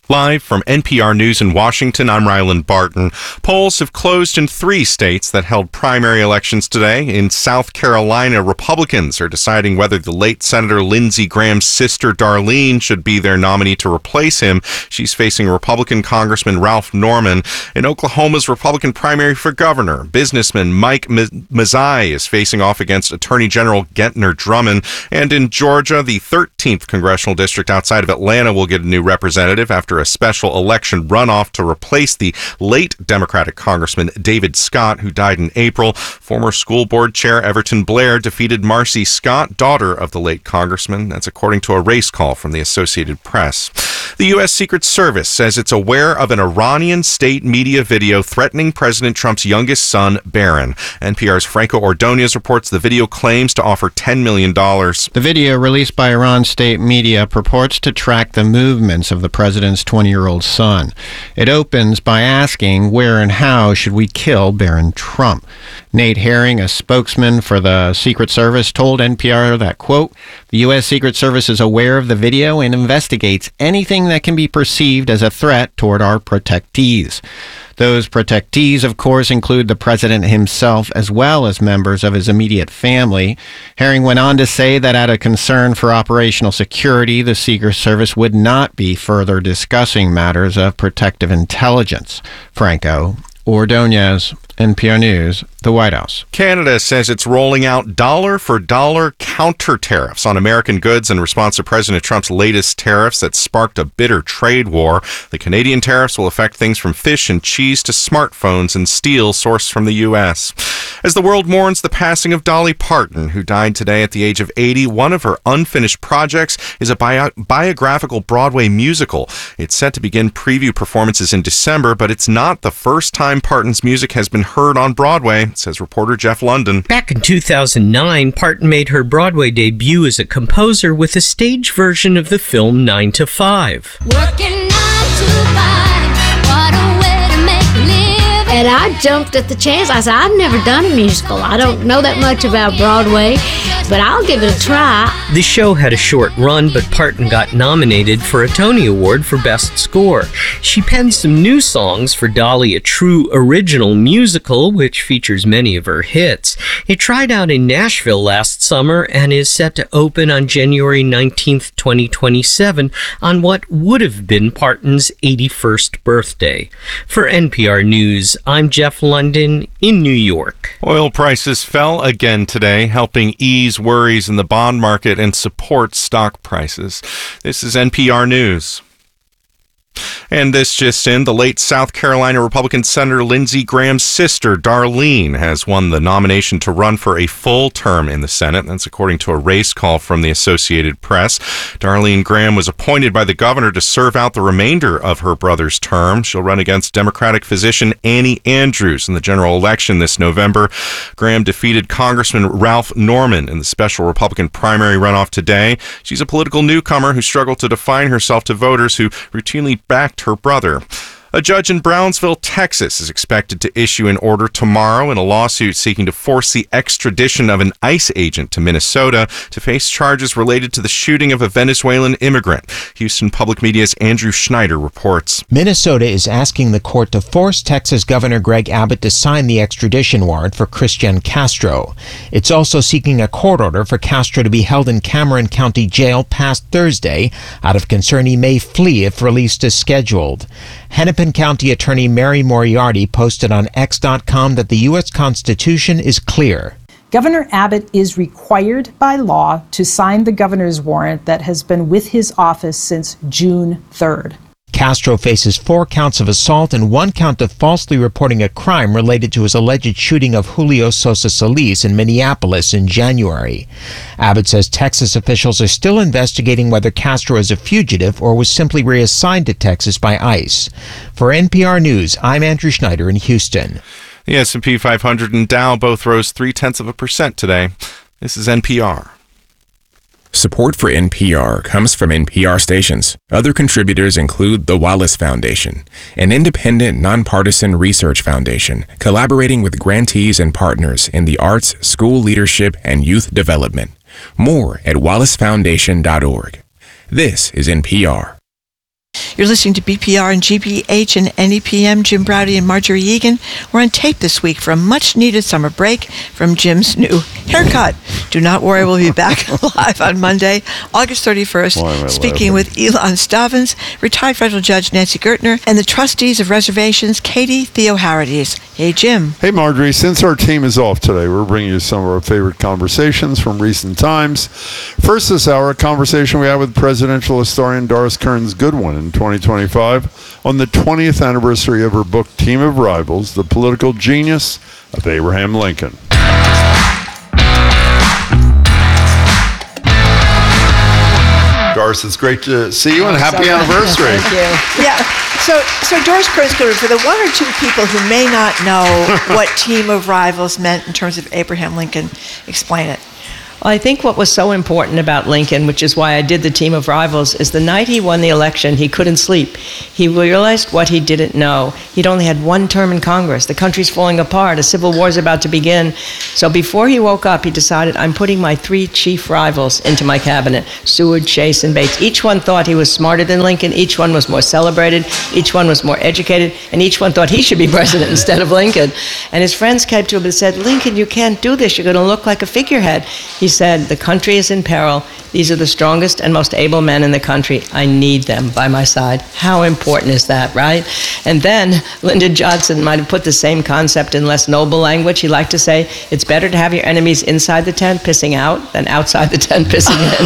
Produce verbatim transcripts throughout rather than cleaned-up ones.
Live from N P R News in Washington, I'm Ryland Barton. Polls have closed in three states that held primary elections today. In South Carolina, Republicans are deciding whether the late Senator Lindsey Graham's sister Darlene should be their nominee to replace him. She's facing Republican Congressman Ralph Norman. In Oklahoma's Republican primary for governor, businessman Mike Mazzei is facing off against Attorney General Gentner Drummond. And in Georgia, the thirteenth congressional district outside of Atlanta will get a new representative after a special election runoff to replace the late Democratic Congressman David Scott, who died in April. Former school board chair Everton Blair defeated Marcy Scott, daughter of the late congressman. That's according to a race call from the Associated Press. The U S Secret Service says it's aware of an Iranian state media video threatening President Trump's youngest son, Barron. N P R's Franco Ordonez reports the video claims to offer ten million dollars. The video released by Iran state media purports to track the movements of the president's twenty-year-old son. It opens by asking where and how should we kill Barron Trump. Nate Herring, a spokesman for the Secret Service, told N P R that, quote, the U S Secret Service is aware of the video and investigates anything that can be perceived as a threat toward our protectees. Those protectees, of course, include the president himself as well as members of his immediate family. Herring went on to say that out of concern for operational security, the Secret Service would not be further discussing matters of protective intelligence. Franco Ordonez, N P R News, the White House. Canada says it's rolling out dollar-for-dollar counter tariffs on American goods in response to President Trump's latest tariffs that sparked a bitter trade war. The Canadian tariffs will affect things from fish and cheese to smartphones and steel sourced from the U S. As the world mourns the passing of Dolly Parton, who died today at the age of eighty, one of her unfinished projects is a bio- biographical Broadway musical. It's set to begin preview performances in December, but it's not the first time Parton's music has been heard on Broadway, says reporter Jeff London. Back in two thousand nine, Parton made her Broadway debut as a composer with a stage version of the film nine to five. Working nine to five, what a way to make a living. And I jumped at the chance. I said, I've never done a musical. I don't know that much about Broadway, but I'll give it a try. The show had a short run, but Parton got nominated for a Tony Award for Best Score. She penned some new songs for Dolly, a true original musical, which features many of her hits. It tried out in Nashville last summer and is set to open on January nineteenth, twenty twenty-seven, on what would have been Parton's eighty-first birthday. For N P R News, I'm Jeff London in New York. Oil prices fell again today, helping ease worries in the bond market and support stock prices. This is N P R News. And this just in, the late South Carolina Republican Senator Lindsey Graham's sister, Darlene, has won the nomination to run for a full term in the Senate. That's according to a race call from the Associated Press. Darlene Graham was appointed by the governor to serve out the remainder of her brother's term. She'll run against Democratic physician Annie Andrews in the general election this November. Graham defeated Congressman Ralph Norman in the special Republican primary runoff today. She's a political newcomer who struggled to define herself to voters who routinely backed her brother. A judge in Brownsville, Texas, is expected to issue an order tomorrow in a lawsuit seeking to force the extradition of an ICE agent to Minnesota to face charges related to the shooting of a Venezuelan immigrant. Houston Public Media's Andrew Schneider reports. Minnesota is asking the court to force Texas Governor Greg Abbott to sign the extradition warrant for Christian Castro. It's also seeking a court order for Castro to be held in Cameron County Jail past Thursday out of concern he may flee if released as scheduled. Hennepin County Attorney Mary Moriarty posted on X dot com that the U S Constitution is clear. Governor Abbott is required by law to sign the governor's warrant that has been with his office since June third. Castro faces four counts of assault and one count of falsely reporting a crime related to his alleged shooting of Julio Sosa Solis in Minneapolis in January. Abbott says Texas officials are still investigating whether Castro is a fugitive or was simply reassigned to Texas by ICE. For N P R News, I'm Andrew Schneider in Houston. The S and P five hundred and Dow both rose three-tenths of a percent today. This is N P R. Support for N P R comes from N P R stations. Other contributors include the Wallace Foundation, an independent, nonpartisan research foundation collaborating with grantees and partners in the arts, school leadership, and youth development. More at wallace foundation dot org. This is N P R. You're listening to B P R and G B H and N E P M. Jim Browdy and Marjorie Egan. We're on tape this week for a much-needed summer break from Jim's new haircut. Do not worry, we'll be back live on Monday, August thirty-first, speaking with Elon Stavins, retired federal judge Nancy Gertner, and the trustees of reservations, Katie Theoharides. Hey, Jim. Hey, Marjorie. Since our team is off today, we're bringing you some of our favorite conversations from recent times. First this hour, a conversation we had with presidential historian Doris Kearns Goodwin in twenty twenty-five on the twentieth anniversary of her book, Team of Rivals, The Political Genius of Abraham Lincoln. Doris, it's great to see you and happy anniversary. Thank you. Yeah. So, so Doris Kearns Goodwin, for the one or two people who may not know what Team of Rivals meant in terms of Abraham Lincoln, explain it. Well, I think what was so important about Lincoln, which is why I did the Team of Rivals, is the night he won the election, he couldn't sleep. He realized what he didn't know. He'd only had one term in Congress. The country's falling apart. A civil war is about to begin. So before he woke up, he decided, I'm putting my three chief rivals into my cabinet, Seward, Chase, and Bates. Each one thought he was smarter than Lincoln. Each one was more celebrated. Each one was more educated. And each one thought he should be president instead of Lincoln. And his friends came to him and said, Lincoln, you can't do this. You're going to look like a figurehead. He said, the country is in peril. These are the strongest and most able men in the country. I need them by my side. How important is that, right? And then Lyndon Johnson might have put the same concept in less noble language. He liked to say, it's better to have your enemies inside the tent pissing out than outside the tent pissing in.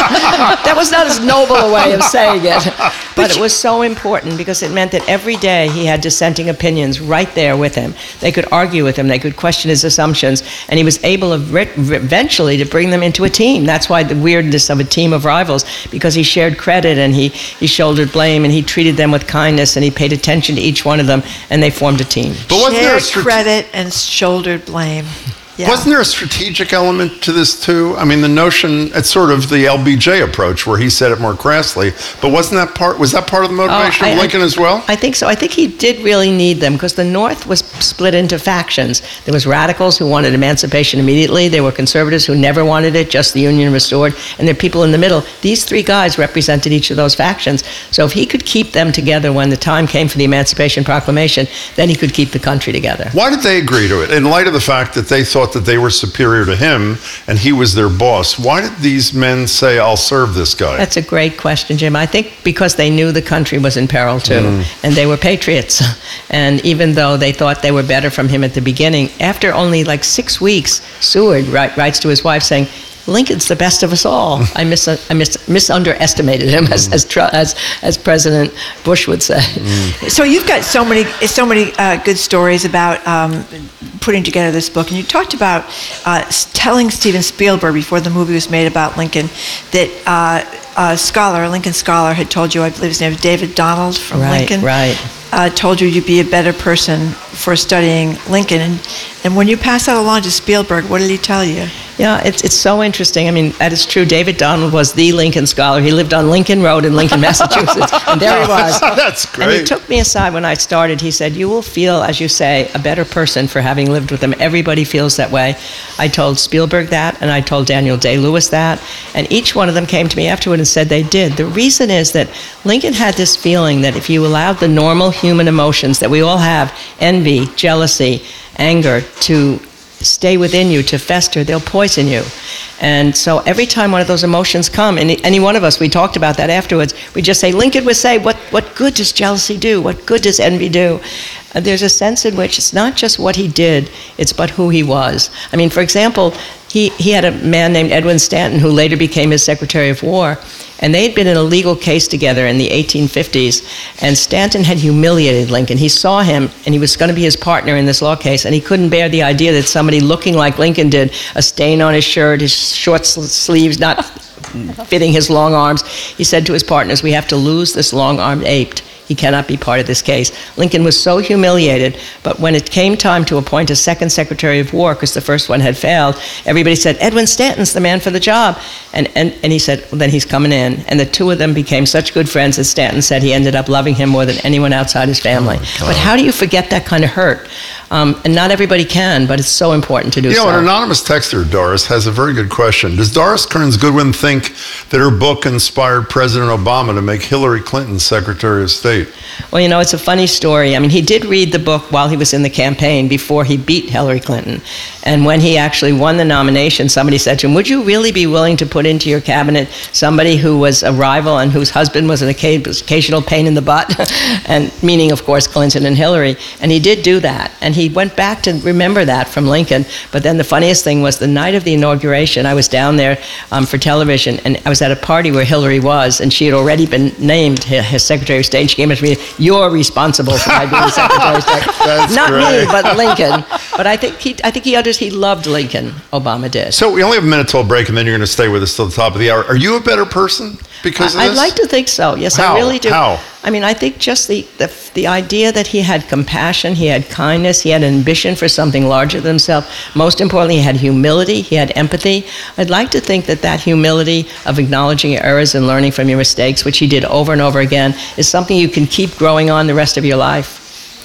That was not as noble a way of saying it. But it was so important because it meant that every day he had dissenting opinions right there with him. They could argue with him. They could question his assumptions. And he was able of re- eventually to bring them into a team. That's why the weirdness of a team of rivals, because he shared credit and he, he shouldered blame and he treated them with kindness and he paid attention to each one of them and they formed a team. But wasn't shared there a strate- credit and shouldered blame. Yeah. Wasn't there a strategic element to this too? I mean, the notion, it's sort of the L B J approach where he said it more crassly, but wasn't that part, was that part of the motivation oh, I, of Lincoln I, as well? I think so. I think he did really need them because the North was split into factions. There was radicals who wanted emancipation immediately. There were conservatives who never wanted it, just the Union restored, and there are people in the middle. These three guys represented each of those factions. So if he could keep them together when the time came for the Emancipation Proclamation, then he could keep the country together. Why did they agree to it? In light of the fact that they thought that they were superior to him and he was their boss, why did these men say, I'll serve this guy? That's a great question, Jim. I think because they knew the country was in peril too, mm. and they were patriots. And even though they thought they were better from him at the beginning, after only like six weeks, Seward write, writes to his wife saying, Lincoln's the best of us all. I mis I mis misunderestimated him, as as, as as President Bush would say. Mm. So you've got so many so many uh, good stories about um, putting together this book, and you talked about uh, telling Steven Spielberg before the movie was made about Lincoln that uh, a scholar, a Lincoln scholar, had told you, I believe his name is David Donald from right, Lincoln, right. Uh, told you you'd be a better person for studying Lincoln, and and when you passed that along to Spielberg, what did he tell you? Yeah, it's it's so interesting. I mean, that is true. David Donald was the Lincoln scholar. He lived on Lincoln Road in Lincoln, Massachusetts, and there he was. That's great. And he took me aside when I started. He said, you will feel, as you say, a better person for having lived with him. Everybody feels that way. I told Spielberg that, and I told Daniel Day-Lewis that, and each one of them came to me afterward and said they did. The reason is that Lincoln had this feeling that if you allowed the normal human emotions that we all have, envy, jealousy, anger, to stay within you, to fester, they'll poison you. And so every time one of those emotions come, and any one of us, we talked about that afterwards, we just say, Lincoln would say, what, what good does jealousy do? What good does envy do? Uh, there's a sense in which it's not just what he did, it's but who he was. I mean, for example, he, he had a man named Edwin Stanton who later became his Secretary of War, and they had been in a legal case together in the eighteen fifties, and Stanton had humiliated Lincoln. He saw him, and he was going to be his partner in this law case, and he couldn't bear the idea that somebody looking like Lincoln did, a stain on his shirt, his short sleeves not fitting his long arms. He said to his partners, we have to lose this long-armed ape. He cannot be part of this case. Lincoln was so humiliated, but when it came time to appoint a second Secretary of War, because the first one had failed, everybody said, Edwin Stanton's the man for the job. And, and, and he said, well, then he's coming in. And the two of them became such good friends that Stanton said he ended up loving him more than anyone outside his family. Oh, but how do you forget that kind of hurt? Um, and not everybody can, but it's so important to do You know, so. an anonymous texter, Doris, has a very good question. Does Doris Kearns Goodwin think that her book inspired President Obama to make Hillary Clinton Secretary of State? Well, you know, it's a funny story. I mean, he did read the book while he was in the campaign before he beat Hillary Clinton. And when he actually won the nomination, somebody said to him, would you really be willing to put into your cabinet somebody who was a rival and whose husband was an occasional pain in the butt? And meaning, of course, Clinton and Hillary. And he did do that. And he went back to remember that from Lincoln. But then the funniest thing was the night of the inauguration, I was down there um, for television, and I was at a party where Hillary was, and she had already been named his, his Secretary of State. She came up to me, you're responsible for my being Secretary of State. That's Not great. me, but Lincoln. But I think he, I think he understood, he loved Lincoln, Obama did. So we only have a minute till a break, and then you're going to stay with us till the top of the hour. Are you a better person because of I, this? I'd like to think so. Yes, How? I really do. How? I mean, I think just the, the the idea that he had compassion, he had kindness, he had ambition for something larger than himself. Most importantly, he had humility, he had empathy. I'd like to think that that humility of acknowledging your errors and learning from your mistakes, which he did over and over again, is something you can keep growing on the rest of your life.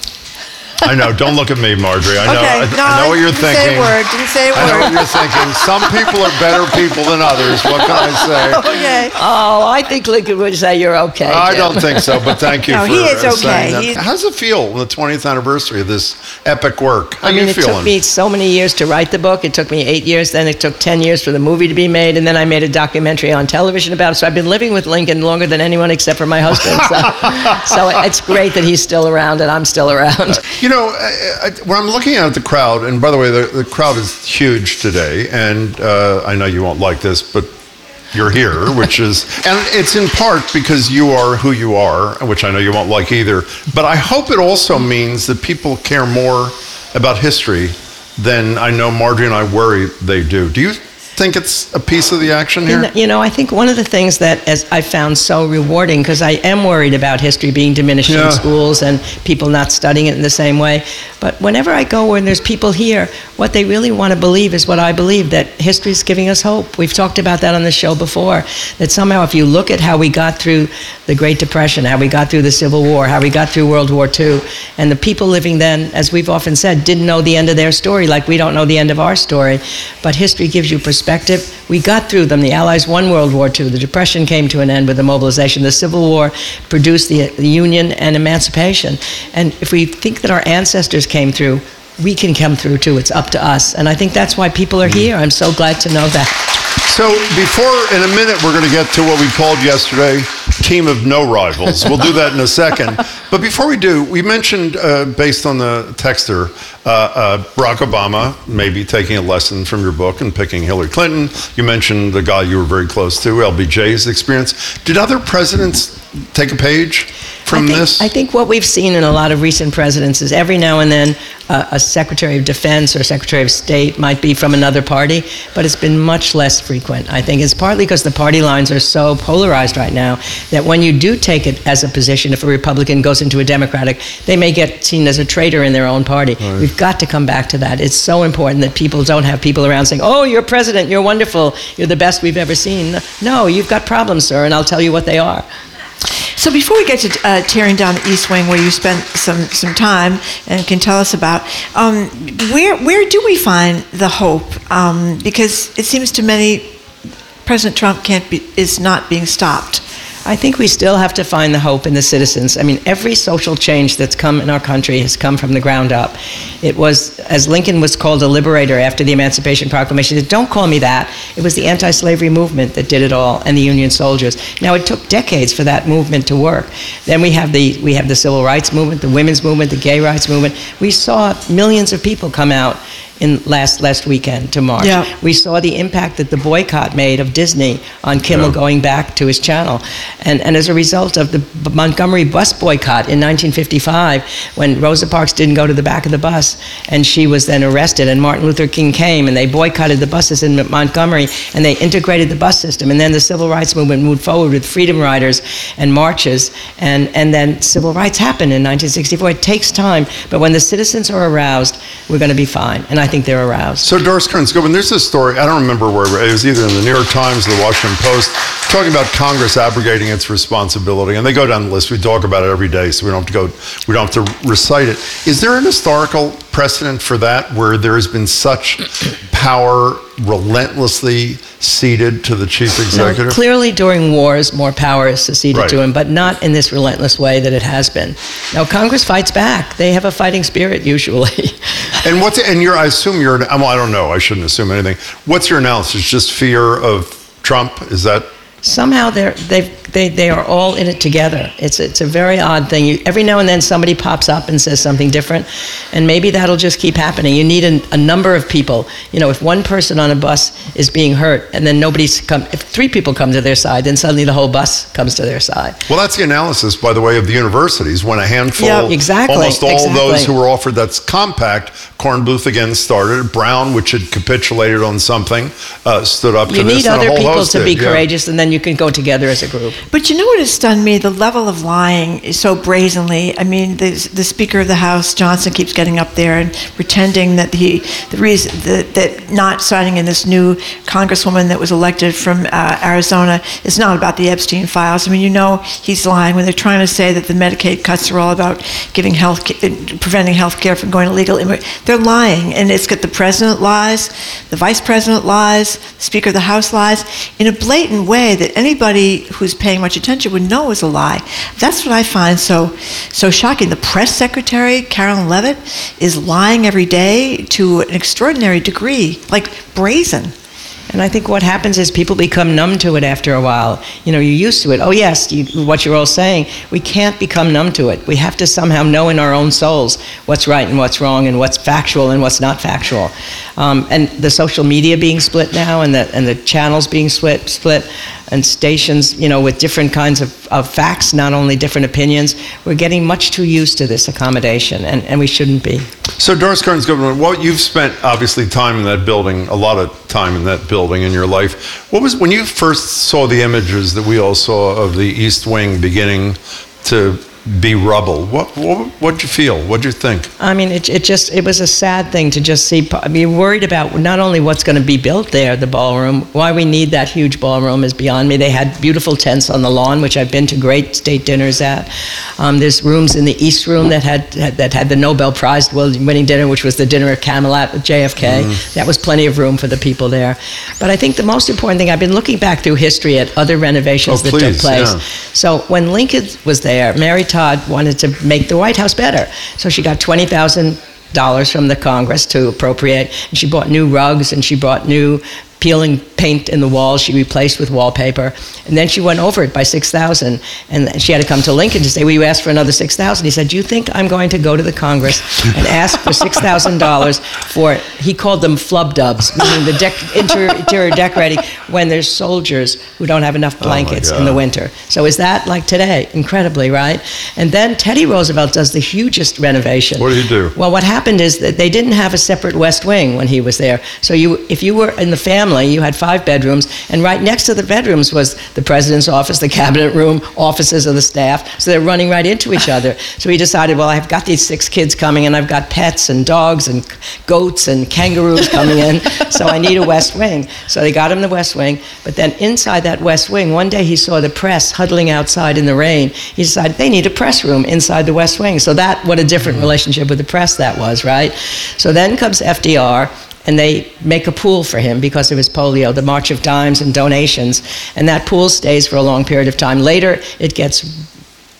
I know. Don't look at me, Marjorie. I know. Okay, I, no, I know what you're didn't thinking. say a word, didn't say a I know word. what you're thinking. Some people are better people than others. What can I say? Okay. Oh, I think Lincoln would say you're okay. I Jim. don't think so, but thank you No, for he is uh, okay. saying that. He's- How does it feel on the twentieth anniversary of this epic work? How I mean, are you it feeling? took me so many years to write the book. It took me eight years. Then it took ten years for the movie to be made. And then I made a documentary on television about it. So I've been living with Lincoln longer than anyone except for my husband. So, so it's great that he's still around and I'm still around. You know, I, I, when I'm looking at the crowd, and by the way, the, the crowd is huge today, and uh, I know you won't like this, but you're here, which is, and it's in part because you are who you are, which I know you won't like either, but I hope it also means that people care more about history than I know Marjorie and I worry they do. Do you think it's a piece of the action You here? know, you know, I think one of the things that as I found so rewarding, because I am worried about history being diminished Yeah. in schools and people not studying it in the same way. But whenever I go and there's people here, what they really want to believe is what I believe, that history is giving us hope. We've talked about that on the show before, that somehow if you look at how we got through the Great Depression, how we got through the Civil War, how we got through World War Two, and the people living then, as we've often said, didn't know the end of their story like we don't know the end of our story. But history gives you perspective. We got through them. The Allies won World War Two. The Depression came to an end with the mobilization. The Civil War produced the, the Union and emancipation. And if we think that our ancestors came through, we can come through too. It's up to us. And I think that's why people are here. I'm so glad to know that. So before, in a minute, we're going to get to what we called yesterday, Team of No Rivals. We'll do that in a second. But before we do, we mentioned, uh, based on the texter, uh, uh, Barack Obama maybe taking a lesson from your book and picking Hillary Clinton. You mentioned the guy you were very close to, L B J's experience. Did other presidents take a page from I think, this? I think what we've seen in a lot of recent presidents is every now and then uh, a Secretary of Defense or Secretary of State might be from another party, but it's been much less frequent. I think it's partly because the party lines are so polarized right now that when you do take it as a position, if a Republican goes into a Democratic, they may get seen as a traitor in their own party. Right. We've got to come back to that. It's so important that people don't have people around saying, oh, you're president, you're wonderful, you're the best we've ever seen. No, you've got problems, sir, and I'll tell you what they are. So before we get to uh, tearing down the East Wing, where you spent some, some time and can tell us about, um, where where do we find the hope? Um, because it seems to many President Trump can't be is not being stopped. I think we still have to find the hope in the citizens. I mean, every social change that's come in our country has come from the ground up. It was, as Lincoln was called a liberator after the Emancipation Proclamation, he said, don't call me that. It was the anti-slavery movement that did it all, and the Union soldiers. Now, it took decades for that movement to work. Then we have the we have the civil rights movement, the women's movement, the gay rights movement. We saw millions of people come out in last last weekend to march. Yeah. We saw the impact that the boycott made of Disney on Kimmel Yeah. going back to his channel. And, and as a result of the B- Montgomery bus boycott in nineteen fifty-five, when Rosa Parks didn't go to the back of the bus, and she was then arrested, and Martin Luther King came, and they boycotted the buses in M- Montgomery, and they integrated the bus system. And then the civil rights movement moved forward with freedom riders and marches, and, and then civil rights happened in nineteen sixty-four. It takes time, but when the citizens are aroused, we're going to be fine. And I think they're aroused. So Doris Kearns Goodwin, there's this story, I don't remember where, it was either in the New York Times or the Washington Post, talking about Congress abrogating its responsibility. And they go down the list. We talk about it every day, so we don't have to go, we don't have to recite it. Is there an historical precedent for that, where there has been such power relentlessly ceded to the chief executive? No, clearly, during wars, more power is ceded Right. to him, but not in this relentless way that it has been. Now, Congress fights back. They have a fighting spirit usually. And what's and you're? I assume you're. Well, I don't know. I shouldn't assume anything. What's your analysis? Just fear of Trump? Is that? Somehow they're they they they are all in it together. It's it's a very odd thing. You, every now and then somebody pops up and says something different, and maybe that'll just keep happening. You need a, a number of people. You know, if one person on a bus is being hurt, and then nobody's come. If three people come to their side, then suddenly the whole bus comes to their side. Well, that's the analysis, by the way, of the universities. When a handful, Yeah, exactly, almost all exactly. those who were offered that's compact, Kornbluth again started. Brown, which had capitulated on something, uh, stood up to You this. need and a other whole people host to did, be yeah. courageous, and then you can go together as a group. But you know what has stunned me? The level of lying is so brazenly. I mean, the, the Speaker of the House, Johnson, keeps getting up there and pretending that he, the reason that, that not signing in this new Congresswoman that was elected from uh, Arizona is not about the Epstein files. I mean, you know, he's lying when they're trying to say that the Medicaid cuts are all about giving health, preventing health care from going illegal. They're lying, and it's got the president lies, the vice president lies, the Speaker of the House lies in a blatant way that anybody who's paying much attention would know is a lie. That's what I find so so shocking. The press secretary, Carolyn Levitt, is lying every day to an extraordinary degree, like brazen. And I think what happens is people become numb to it after a while. You know, you're used to it. Oh, yes, you, what you're all saying. We can't become numb to it. We have to somehow know in our own souls what's right and what's wrong and what's factual and what's not factual. Um, and the social media being split now, and the and the channels being split, split, and stations, you know, with different kinds of, of facts, not only different opinions. We're getting much too used to this accommodation, and, and we shouldn't be. So, Doris Kearns Goodwin, well, you've spent obviously time in that building, a lot of time in that building in your life. What was, when you first saw the images that we all saw of the East Wing beginning to be rubble, what what what'd you feel? What'd you think? I mean, it, it just, it was a sad thing to just see. I mean, you're worried about not only what's going to be built there, the ballroom, why we need that huge ballroom is beyond me. They had beautiful tents on the lawn, which I've been to great state dinners at. Um, there's rooms in the East Room that had, had that had the Nobel Prize winning dinner, which was the dinner at Camelot with J F K. Mm. That was plenty of room for the people there. But I think the most important thing, I've been looking back through history at other renovations oh, that please, took place. Yeah. So when Lincoln was there, Mary Todd wanted to make the White House better. So she got twenty thousand dollars from the Congress to appropriate, and she bought new rugs, and she bought new peeling paint in the walls she replaced with wallpaper, and then she went over it by six thousand, and she had to come to Lincoln to say, will you ask for another six thousand? He said, do you think I'm going to go to the Congress and ask for six thousand dollars for, he called them flub dubs, meaning the dec- interior, interior decorating when there's soldiers who don't have enough blankets Oh in the winter. So is that like today? Incredibly, right? And then Teddy Roosevelt does the hugest renovation. What did he do? Well, what happened is that they didn't have a separate West Wing when he was there. So you, if you were in the family, you had five bedrooms, and right next to the bedrooms was the president's office, the cabinet room, offices of the staff. So they're running right into each other. So he decided, well, I've got these six kids coming, and I've got pets and dogs and goats and kangaroos coming in, so I need a West Wing. So they got him the West Wing, but then inside that West Wing, one day he saw the press huddling outside in the rain. He decided they need a press room inside the West Wing. So that, what a different relationship with the press that was, right? So then comes F D R, and they make a pool for him because of his polio, the March of Dimes and donations, and that pool stays for a long period of time. Later, it gets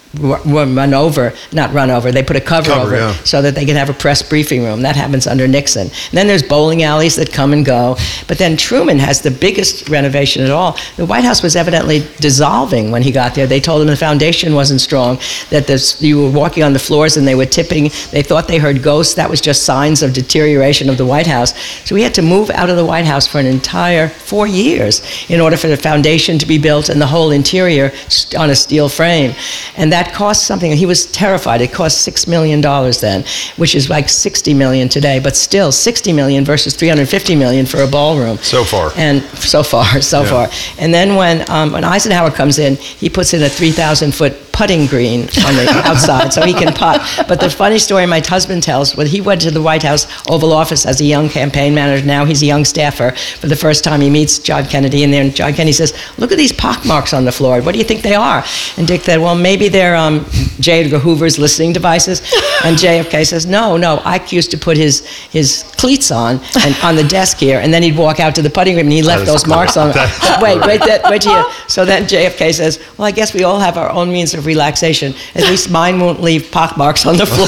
run over, not run over, they put a cover, Cover, over yeah. it so that they can have a press briefing room. That happens under Nixon. And then there's bowling alleys that come and go. But then Truman has the biggest renovation at all. The White House was evidently dissolving when he got there. They told him the foundation wasn't strong, that this, you were walking on the floors and they were tipping. They thought they heard ghosts. That was just signs of deterioration of the White House. So he had to move out of the White House for an entire four years in order for the foundation to be built and the whole interior on a steel frame. And that cost something. He was terrified. It cost six million dollars then, which is like sixty million dollars today, but still sixty million dollars versus three hundred fifty million dollars for a ballroom. So far. And so far, so Yeah. far. And then when, um, when Eisenhower comes in, he puts in a three thousand foot putting green on the outside so he can putt. But the funny story my husband tells, when he went to the White House Oval Office as a young campaign manager, now he's a young staffer, for the first time he meets John Kennedy in there, and John Kennedy says, look at these pockmarks on the floor. What do you think they are? And Dick said, well, maybe they're um, J. Edgar Hoover's listening devices. And J F K says, no, no, Ike used to put his his cleats on and on the desk here, and then he'd walk out to the putting green, and he left those cool. marks on. Wait, wait, that, wait till you. So then J F K says, well, I guess we all have our own means of relaxation. At least mine won't leave pock marks on the floor.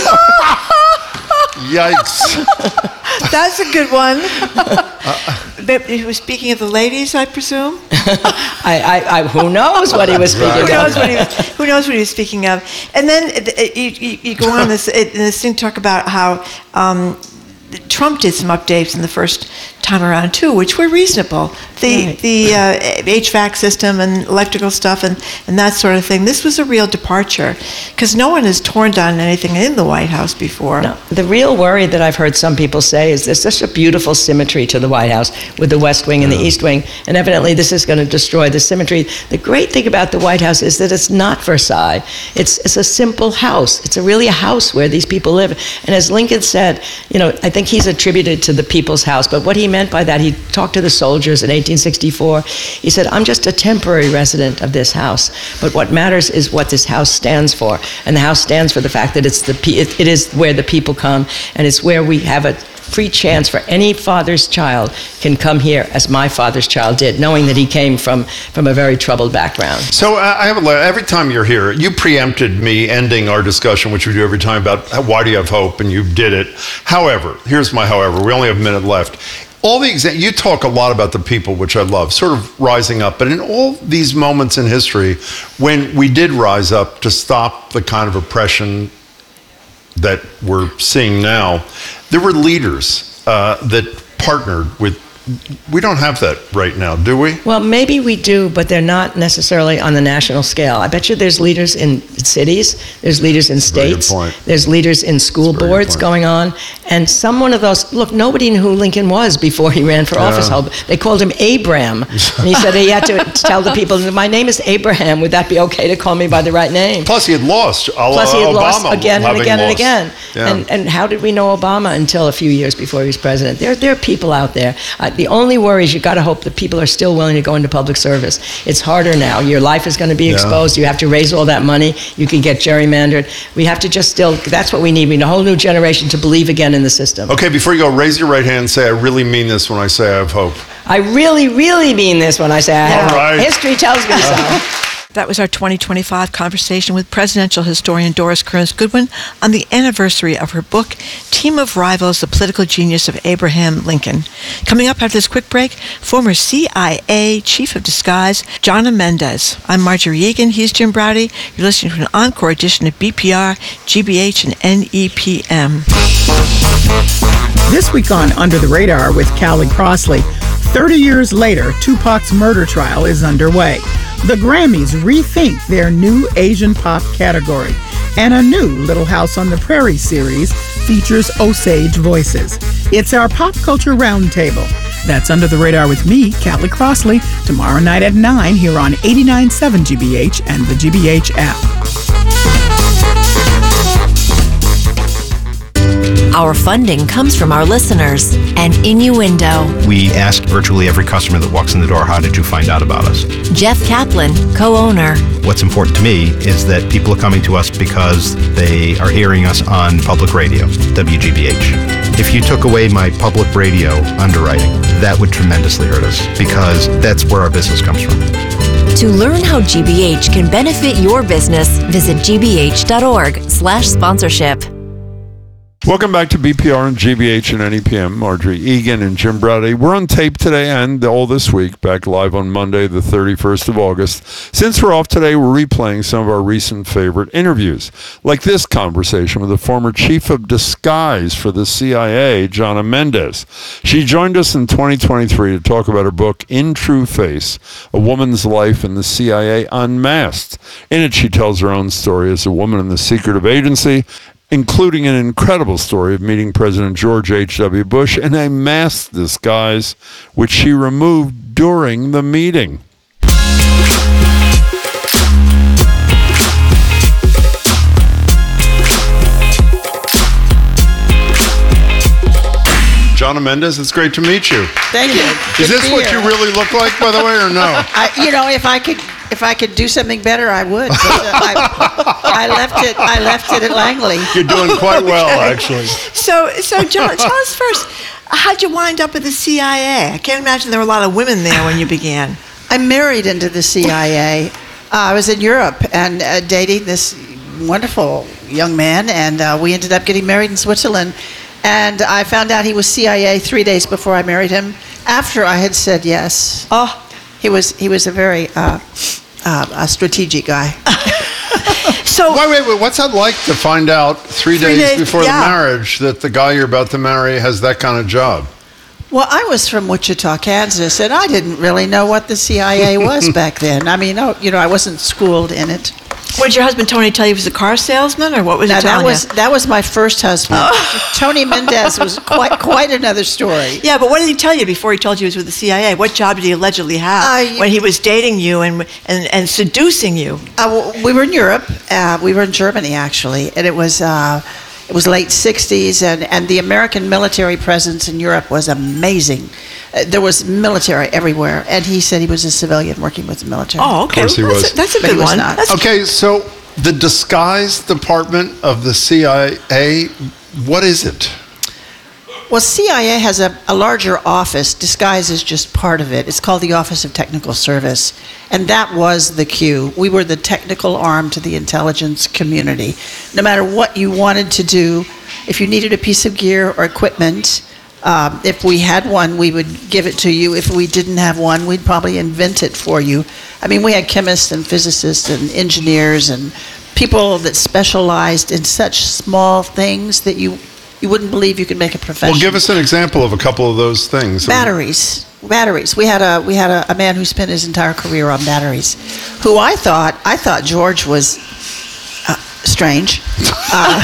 Yikes. That's a good one. But he was speaking of the ladies, I presume? I, I, I, who knows what he was speaking Who of? knows what he was, who knows what he was speaking of? And then uh, you, you, you go on this, uh, this thing, talk about how um, Trump did some updates in the first time around too, which were reasonable. The Right. the uh, H V A C system and electrical stuff and, and that sort of thing. This was a real departure because no one has torn down anything in the White House before. No. The real worry that I've heard some people say is there's such a beautiful symmetry to the White House with the West Wing and the East Wing, and evidently this is going to destroy the symmetry. The great thing about the White House is that it's not Versailles. It's it's a simple house. It's a really a house where these people live. And as Lincoln said, you know, I think he's attributed to the people's house, but what he meant by that, he talked to the soldiers in eighteen sixty-four. He said, I'm just a temporary resident of this house, but what matters is what this house stands for. And the house stands for the fact that it's the pe- it, it is where the people come, and it's where we have a free chance for any father's child can come here as my father's child did, knowing that he came from, from a very troubled background. So uh, I have a, every time you're here, you preempted me ending our discussion, which we do every time, about why do you have hope, and you did it. However, here's my however. We only have a minute left. All the exa- you talk a lot about the people, which I love, sort of rising up. But in all these moments in history, when we did rise up to stop the kind of oppression that we're seeing now, there were leaders uh, that partnered with. We don't have that right now, do we? Well, maybe we do, but they're not necessarily on the national scale. I bet you there's leaders in cities, there's leaders in Very good states, point. there's leaders in school That's a very good boards point. going on, and some one of those, look, nobody knew who Lincoln was before he ran for Yeah. office. They called him Abram, and he said he had to tell the people, my name is Abraham, would that be okay to call me by the right name? Plus, he had lost. Plus, he had Obama lost again and having again and lost. again. Yeah. And and how did we know Obama until a few years before he was president? There, there are people out there. Uh, the only worry is you got to hope that people are still willing to go into public service. It's harder now. Your life is going to be Yeah. exposed. You have to raise all that money. You can get gerrymandered. We have to just still, that's what we need. We need a whole new generation to believe again in the system. Okay, before you go, raise your right hand and say, I really mean this when I say I have hope. I really, really mean this when I say I have All right. hope. History tells me so. That was our twenty twenty-five conversation with presidential historian Doris Kearns Goodwin on the anniversary of her book, Team of Rivals, The Political Genius of Abraham Lincoln. Coming up after this quick break, former C I A Chief of Disguise, Jonna Mendez. I'm Marjorie Egan. He's Jim Browdy. You're listening to an encore edition of B P R, G B H, and N E P M. This week on Under the Radar with Callie Crossley, thirty years later, Tupac's murder trial is underway. The Grammys rethink their new Asian pop category, and a new Little House on the Prairie series features Osage voices. It's our pop culture roundtable. That's Under the Radar with me, Callie Crossley, tomorrow night at nine here on eighty-nine point seven G B H and the G B H app. Our funding comes from our listeners and Innuendo. We ask virtually every customer that walks in the door, how did you find out about us? Jeff Kaplan, co-owner. What's important to me is that people are coming to us because they are hearing us on public radio, W G B H. If you took away my public radio underwriting, that would tremendously hurt us because that's where our business comes from. To learn how G B H can benefit your business, visit g b h dot org slash sponsorship. Welcome back to B P R and G B H and N E P M. Marjorie Egan and Jim Browdy. We're on tape today and all this week, back live on Monday, the thirty-first of August. Since we're off today, we're replaying some of our recent favorite interviews, like this conversation with the former chief of disguise for the C I A, Jonna Mendez. She joined us in twenty twenty-three to talk about her book, In True Face, A Woman's Life in the C I A Unmasked. In it, she tells her own story as a woman in the secretive agency, including an incredible story of meeting President George H W. Bush in a masked disguise, which she removed during the meeting. Jonna Mendez, it's great to meet you. Thank you. Is Good this to what hear. you really look like, by the way, or no? I, you know, if I could, if I could do something better, I would. But, uh, I, I left it. I left it at Langley. You're doing quite well, actually. So, so John, tell us first, how'd you wind up at the C I A? I can't imagine there were a lot of women there when you began. I married into the C I A. Uh, I was in Europe and uh, dating this wonderful young man, and uh, we ended up getting married in Switzerland. And I found out he was C I A three days before I married him, after I had said yes. Oh, he was he was a very uh, uh, a strategic guy. So wait, wait, wait. What's that like to find out three, Three days, days, before yeah. the marriage that the guy you're about to marry has that kind of job? Well, I was from Wichita, Kansas, and I didn't really know what the C I A was back then. I mean, oh, you know, I wasn't schooled in it. What did your husband Tony tell you? He was a car salesman, or what was he Now, telling that was you? that was my first husband. Tony Mendez was quite quite another story. Yeah, but what did he tell you before he told you he was with the C I A? What job did he allegedly have Uh, when he was dating you and and, and seducing you? Uh, we were in Europe. Uh, we were in Germany, actually, and it was uh, it was late sixties, and, and the American military presence in Europe was amazing. Uh, there was military everywhere, and he said he was a civilian working with the military. Oh, okay. Of course he Well, was. that's a, that's a But good he was one. not. That's Okay, so the disguise department of the C I A, what is it? Well, C I A has a, a larger office. Disguise is just part of it. It's called the Office of Technical Service. And that was the Q. We were the technical arm to the intelligence community. No matter what you wanted to do, if you needed a piece of gear or equipment, um, if we had one, we would give it to you. If we didn't have one, we'd probably invent it for you. I mean, we had chemists and physicists and engineers and people that specialized in such small things that you You wouldn't believe you could make a profession. Well, give us an example of a couple of those things. Batteries. Batteries. We had a we had a, a man who spent his entire career on batteries, who I thought I thought George was uh, strange. Uh,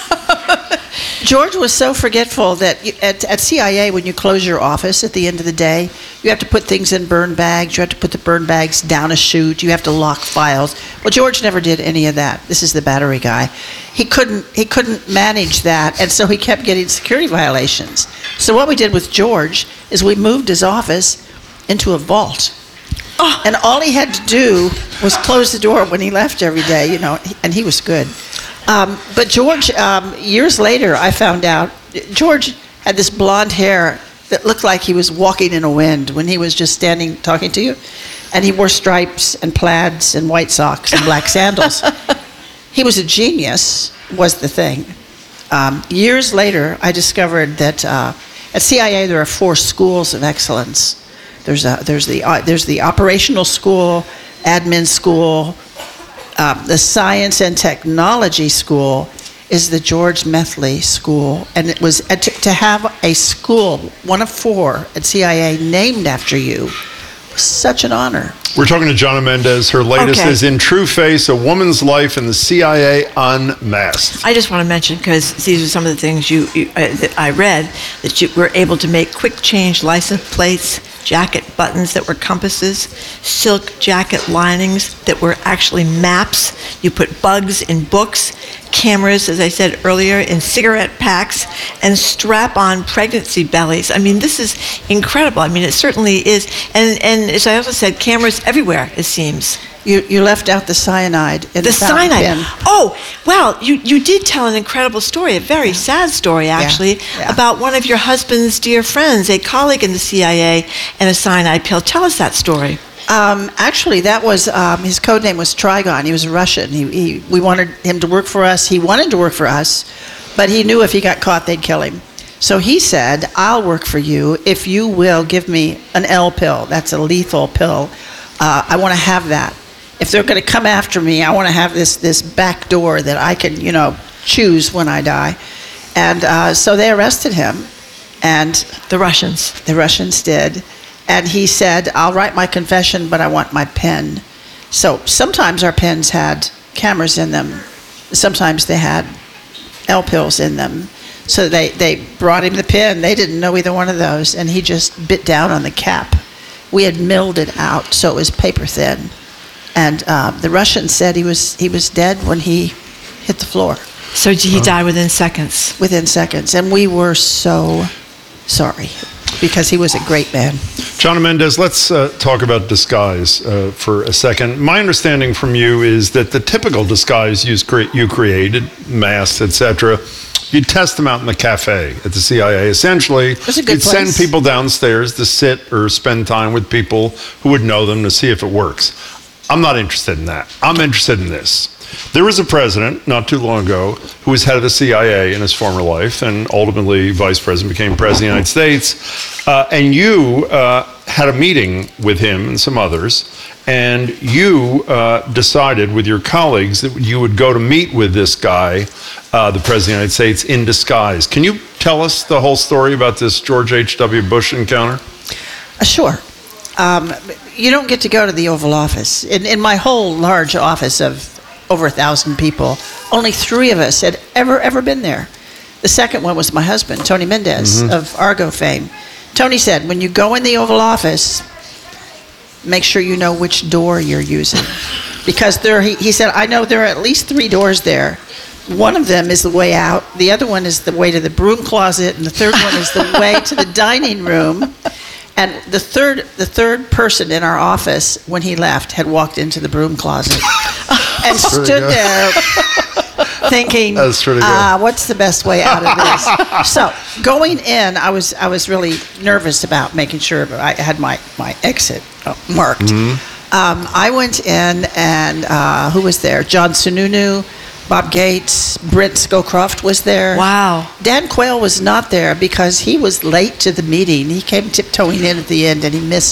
George was so forgetful that you, at, at C I A, when you close your office at the end of the day, you have to put things in burn bags. You have to put the burn bags down a chute. You have to lock files. Well, George never did any of that. This is the battery guy. He couldn't. He couldn't manage that, and so he kept getting security violations. So what we did with George is we moved his office into a vault. Oh. And all he had to do was close the door when he left every day, you know, and he was good. Um, but George, um, years later, I found out, George had this blonde hair that looked like he was walking in a wind when he was just standing talking to you. And he wore stripes and plaids and white socks and black sandals. He was a genius, was the thing. Um, years later, I discovered that uh, at C I A there are four schools of excellence. There's a, there's the uh, there's the operational school, admin school. Uh, the Science and Technology School is the George Methley School, and it was uh, to, to have a school, one of four at C I A, named after you, was such an honor. We're talking to Jonna Mendez. Her latest Okay. is In True Face, A Woman's Life in the C I A Unmasked. I just want to mention, because these are some of the things you, you uh, that I read, that you were able to make quick change license plates, jacket buttons that were compasses, silk jacket linings that were actually maps. You put bugs in books, cameras, as I said earlier, in cigarette packs, and strap-on pregnancy bellies. I mean, this is incredible. I mean, it certainly is. And, and as I also said, cameras everywhere, it seems. You you left out the cyanide in The the, fountain cyanide. pen. Oh, well, you, you did tell an incredible story, a very sad story, actually, yeah. about one of your husband's dear friends, a colleague in the C I A, and a cyanide pill. Tell us that story. Um, actually, that was um, his code name was Trigon. He was a Russian. He, he we wanted him to work for us. He wanted to work for us, but he knew if he got caught, they'd kill him. So he said, "I'll work for you if you will give me an L pill. That's a lethal pill. Uh, I want to have that. If they're going to come after me, I want to have this this back door that I can, you know, choose when I die." And uh, so they arrested him, and the Russians. The Russians did. And he said, "I'll write my confession, but I want my pen." So sometimes our pens had cameras in them. Sometimes they had L pills in them. So they, they brought him the pen. They didn't know either one of those. And he just bit down on the cap. We had milled it out, so it was paper thin. And uh, the Russians said he was he was dead when he hit the floor. So he died within seconds? Within seconds. And we were so sorry, because he was a great man. Chana Mendes, let's uh, talk about disguise uh, for a second. My understanding from you is that the typical disguise you, cre- you created, masks, et cetera, you'd test them out in the cafe at the C I A. Essentially, That's a good you'd send place. people downstairs to sit or spend time with people who would know them to see if it works. I'm not interested in that. I'm interested in this. There was a president not too long ago who was head of the C I A in his former life and ultimately vice president, became president of the United States. Uh, and you uh, had a meeting with him and some others, and you uh, decided with your colleagues that you would go to meet with this guy, uh, the president of the United States, in disguise. Can you tell us the whole story about this George H W. Bush encounter? Uh, sure. Um, you don't get to go to the Oval Office. In, in my whole large office of over a thousand people, only three of us had ever, ever been there. The second one was my husband, Tony Mendez, Mm-hmm. of Argo fame. Tony said, when you go in the Oval Office, make sure you know which door you're using. Because there, he, he said, I know there are at least three doors there. One of them is the way out, the other one is the way to the broom closet, and the third one is the way to the dining room. And the third, the third person in our office, when he left, had walked into the broom closet and stood good. there thinking, That's pretty good. uh, what's the best way out of this? So going in, I was I was really nervous about making sure I had my, my exit uh, marked. Mm-hmm. Um, I went in, and uh, who was there? John Sununu, Bob Gates, Brent Scowcroft was there. Wow. Dan Quayle was not there because he was late to the meeting. He came tiptoeing in at the end, and he missed